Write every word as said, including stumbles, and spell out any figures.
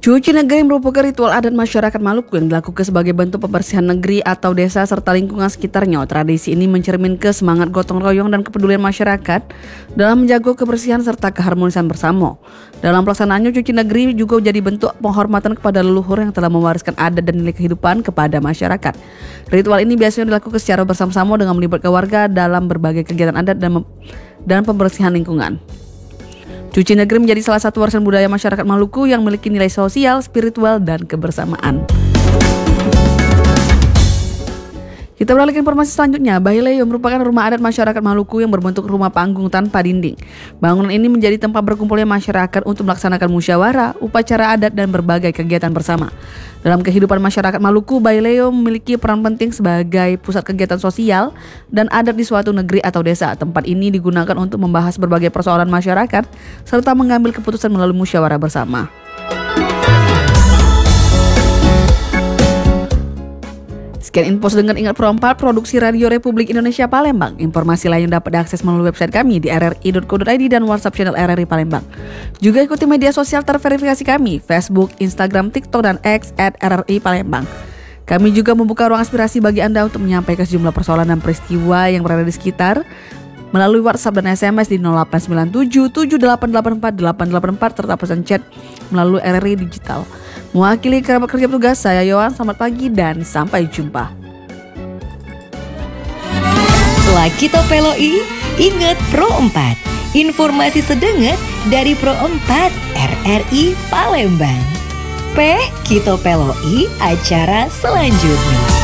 Cuci negeri merupakan ritual adat masyarakat Maluku yang dilakukan sebagai bentuk pembersihan negeri atau desa serta lingkungan sekitarnya. Tradisi ini mencerminkan semangat gotong royong dan kepedulian masyarakat dalam menjaga kebersihan serta keharmonisan bersama. Dalam pelaksanaannya, cuci negeri juga jadi bentuk penghormatan kepada leluhur yang telah mewariskan adat dan nilai kehidupan kepada masyarakat. Ritual ini biasanya dilakukan secara bersama-sama dengan melibatkan warga dalam berbagai kegiatan adat dan, mem- dan pembersihan lingkungan. Cuci negeri menjadi salah satu warisan budaya masyarakat Maluku yang memiliki nilai sosial, spiritual, dan kebersamaan. Kita beralih ke informasi selanjutnya. Bahileo merupakan rumah adat masyarakat Maluku yang berbentuk rumah panggung tanpa dinding. Bangunan ini menjadi tempat berkumpulnya masyarakat untuk melaksanakan musyawarah, upacara adat, dan berbagai kegiatan bersama. Dalam kehidupan masyarakat Maluku, Bahileo memiliki peran penting sebagai pusat kegiatan sosial dan adat di suatu negeri atau desa. Tempat ini digunakan untuk membahas berbagai persoalan masyarakat serta mengambil keputusan melalui musyawarah bersama. Sekian info dengan Ingat Pro empat, produksi Radio Republik Indonesia Palembang. Informasi lain dapat diakses melalui website kami di r r i dot co dot i d dan WhatsApp channel R R I Palembang. Juga ikuti media sosial terverifikasi kami, Facebook, Instagram, TikTok, dan X at R R I Palembang. Kami juga membuka ruang aspirasi bagi Anda untuk menyampaikan sejumlah persoalan dan peristiwa yang berada di sekitar melalui WhatsApp dan S M S di nol delapan sembilan tujuh tujuh delapan delapan empat delapan delapan empat serta pesan chat melalui R R I Digital. Mewakili kerabat kerja petugas, saya Yohan, selamat pagi dan sampai jumpa. Setelah kita peloi, ingat Pro empat. Informasi sedenget dari Pro empat R R I Palembang. P kita peloi acara selanjutnya.